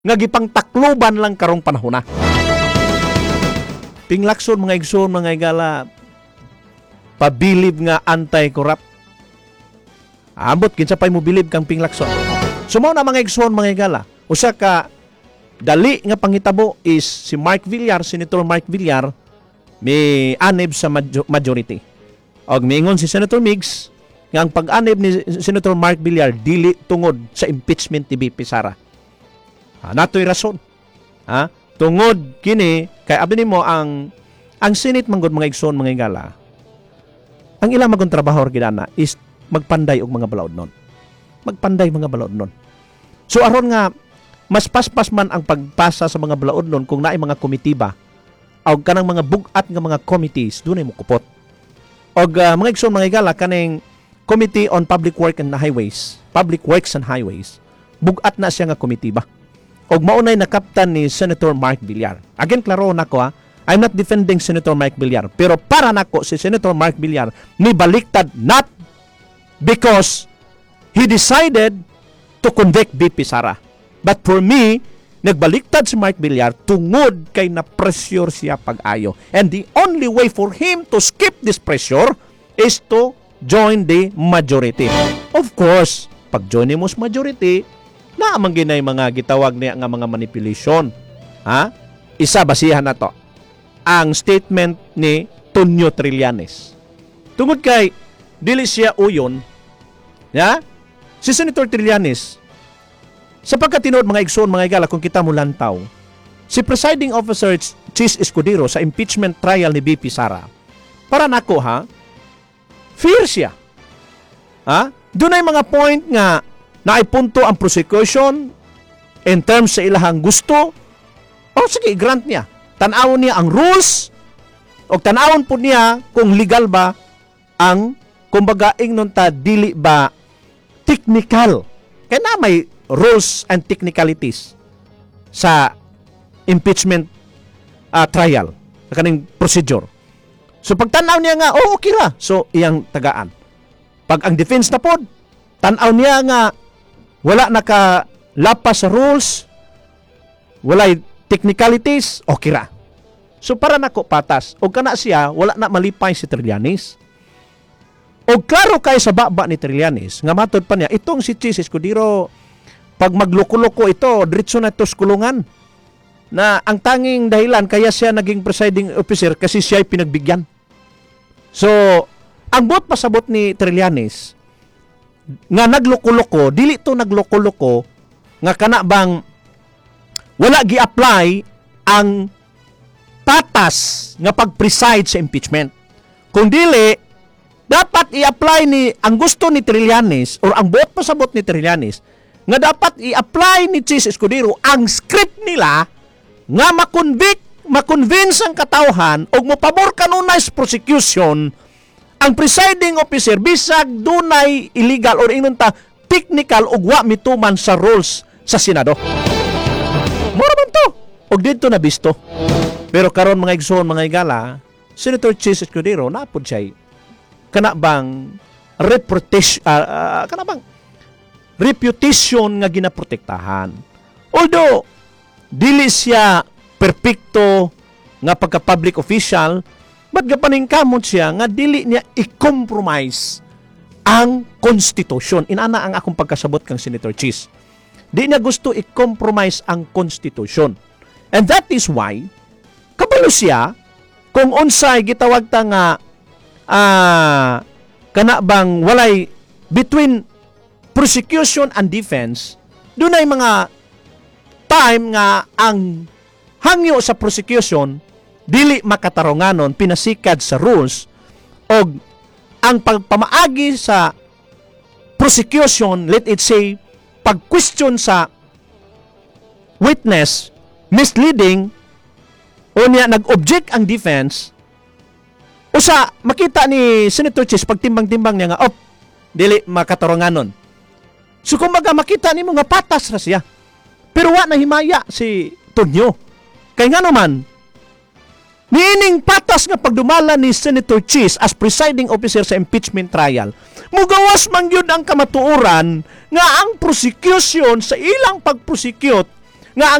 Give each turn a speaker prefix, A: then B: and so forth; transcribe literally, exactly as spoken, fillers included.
A: nga gipang takloban lang karong panahon na. Pinglakson mga igsoon, mga igala, pabilib nga anti-corrupt. Ambot, kinsa pa'y mo bilib kang pinglakson. Sumaw na mga igsoon, mga igala, usa ka dali nga pangitabo is si Mark Villar, Senator Mark Villar, may anib sa majority. Og miingon si Senator Migs nga ang pag-anib ni Senator Mark Villar dili tungod sa impeachment ni B P Sara. Ha, natoy rason. Ha? Tungod kini kay abni mo ang ang Senate manggod mga igsoon, mga igala. Ang ilang magong trabaho gidana is magpanday og mga balaod nun. Magpanday mga balaod nun. So aron nga mas paspas man ang pagpasa sa mga balaod nun kung naay mga komitiba o kanang mga bugat nga mga committees dunay mo kupot. Og uh, mga igsoon, mga igala, kaning Committee on Public Work and Highways, Public Works and Highways, bugat na siya nga komitiba. Og maunay na kaptan ni Senator Mark Villar. Again, klaro na ko ha, I'm not defending Senator Mark Villar, pero para nako si Senator Mark Villar ni baliktad not because he decided to convict B P Sara. But for me, nagbaliktad si Mark Villar tungod kay na-pressure siya pag-ayo. And the only way for him to skip this pressure is to join the majority. Of course, pag join mo sa majority, na amang ginay mga gitawag niya nga mga manipulation. Ha? Isa basihan na to. Ang statement ni Tonyo Trillanes. Tungod kay dili siya uyon, ya? Si Senator Trillanes, sa pagkatinood mga igsoon, mga igala, kung kita mo lantaw, si Presiding Officer Chis Escudero sa impeachment trial ni B P Sara, para nako ha, fear siya. Ha? Doon ay mga point nga naipunto ang prosecution in terms sa ilahang gusto. O sige, grant niya. Tanawon niya ang rules o tanawon po niya kung legal ba ang kumbaga ingnon ta dili ba technical. Kaya na may rules and technicalities sa impeachment uh, trial, sa kaning procedure. So pagtanaw niya nga, oh okay ra. So iyang tagaan. Pag ang defense na pod, tanaw niya nga wala nakalapas sa rules, walay technicalities, okay ra. So para nako patas, o kana siya, wala na malipay si Trillanes. O klaro kay sa baba ni Trillanes, nga matod pa niya, itong si Chis Escudero, pag magloko-loko ito, diretso na ito sa kulungan. Na ang tanging dahilan, kaya siya naging presiding officer kasi siya ay pinagbigyan. So, ang bot pasabot ni Trillanes, nga nagloko-loko, dili to nagloko-loko, nga kana bang wala gi-apply ang patas nga pag-preside sa impeachment. Kung dili, dapat i-apply ni, ang gusto ni Trillanes, or ang bot pasabot ni Trillanes, nga dapat i-apply ni Chis Escudero ang script nila nga makonvict, makonvince ang katawhan o mapabor kanunay sa prosecution ang presiding officer bisag dunay illegal or ingon ta technical ug wa mituman sa rules sa Senado. Mura man to. Og dito na bisto. Pero karon mga igsoon, mga igala, Senator Chis Escudero napod siya kana bang reputation uh, uh, kana bang reputation nga ginaprotektahan. Although dili siya perpekto nga pagka-public official, but gapaningkamot siya nga dili niya i-compromise ang konstitusyon. Inana ang akong pagkasabot kang Senator Chis. Di niya gusto i-compromise ang konstitusyon. And that is why, kabalo siya, kung unsay gitawag ta nga uh, kana bang walay between prosecution and defense, doon ay mga time nga ang hangyo sa prosecution dili makatarunganon, pinasikad sa rules, o ang pagpamaagi sa prosecution, let it say, pag-question sa witness, misleading, o niya nag-object ang defense, o sa makita ni Senator Chis, pagtimbang-timbang niya nga, op, dili makatarunganon. So kumbaga makita ni mo nga patas ra siya. Pero wa na himaya si Tonyo. Kaya nga naman, niining patas nga pagdumala ni Senator Chis as presiding officer sa impeachment trial, mugawas man yun ang kamatuoran nga ang prosecution sa ilang pag-prosecute